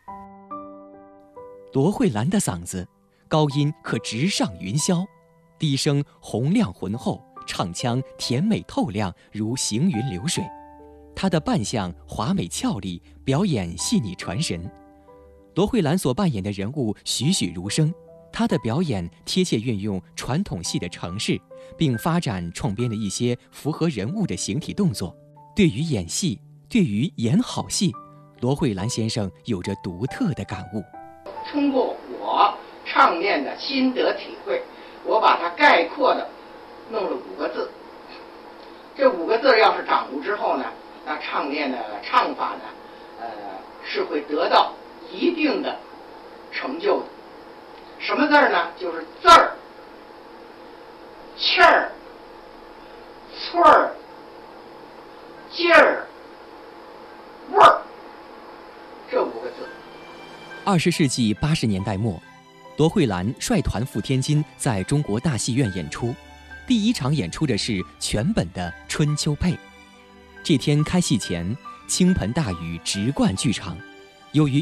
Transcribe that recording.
罗慧兰的嗓子，高音可直上云霄，低声洪亮浑厚，唱腔甜美透亮，如行云流水。她的扮相华美俏丽，表演细腻传神。罗慧兰所扮演的人物栩栩如生，她的表演贴切运用传统戏的程式，并发展创编了一些符合人物的形体动作。对于演戏，对于演好戏，罗慧兰先生有着独特的感悟。 通过我唱念的心得体会，我把它概括的弄了5个字。这5个字要是掌握之后呢，那唱念的唱法呢，是会得到一定的成就的。什么字呢？就是字儿、气儿、寸儿、劲儿、味儿，这5个字。 20世纪80年代末，罗慧兰率团赴天津，在中国大戏院演出。第1场演出的是全本的《春秋配》。这天开戏前，倾盆大雨直灌剧场。由于